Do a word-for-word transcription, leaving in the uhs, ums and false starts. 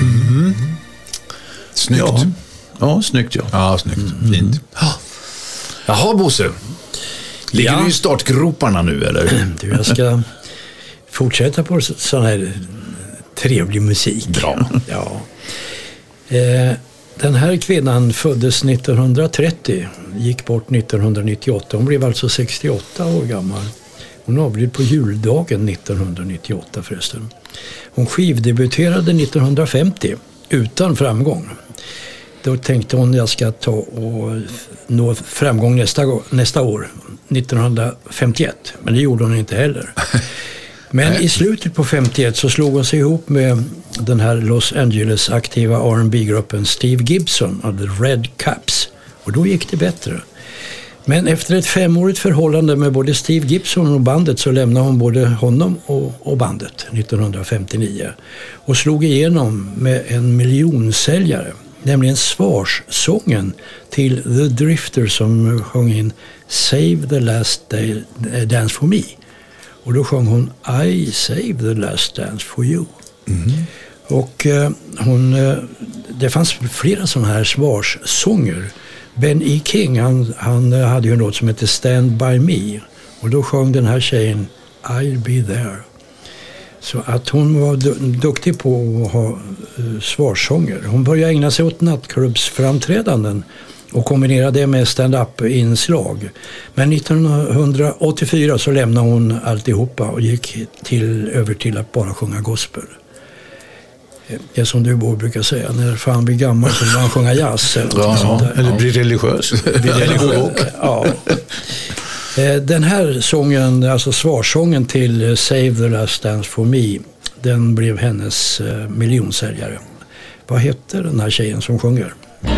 Mm. Snyggt. Ja, ja snyggt ja. Ja, snyggt. Mm. Fint. Ja. Jaha, Bosse. Ligger Ja. du i startgroparna nu, eller? Du, jag ska fortsätta på sån här trevlig musik. Bra. Ja. Eh, den här kvinnan föddes nittonhundratrettio, gick bort nittonhundranittioåtta. Hon blev alltså sextioåtta år gammal. Hon avled på juldagen nittonhundranittioåtta förresten. Hon skivdebuterade nittonhundrafemtio utan framgång. Då tänkte hon jag ska ta och nå framgång nästa, nästa år, nittonhundrafemtioett. Men det gjorde hon inte heller. Men i slutet på femtioett så slog hon sig ihop med den här Los Angeles-aktiva R and B-gruppen Steve Gibson av The Red Caps. Och då gick det bättre. Men efter ett femårigt förhållande med både Steve Gibson och bandet så lämnade hon både honom och, och bandet nittonhundrafemtionio. Och slog igenom med en miljonsäljare. Nämligen svarssången till The Drifter som sjöng in Save the last day, dance for me. Och då sjöng hon I save the last dance for you. Mm. Och eh, hon, eh, det fanns flera sådana här svarssånger. Ben E. King han, han hade ju en låt som heter Stand by me. Och då sjöng den här tjejen I'll be there. Så att hon var du- duktig på att ha uh, svarssånger. Hon började ägna sig åt nattklubbsframträdanden och kombinerade det med stand-up-inslag. Men nittonhundraåttiofyra så lämnade hon alltihopa och gick till, över till att bara sjunga gospel. Det är som du brukar säga, när fan blir gammal så vill man sjunga jazz. Eller, Ja, sånt där. eller blir religiös. Blir religiös. Ja. Den här sången, alltså svarssången till Save the Last Dance for Me, den blev hennes miljonsäljare. Vad hette den här tjejen som sjunger?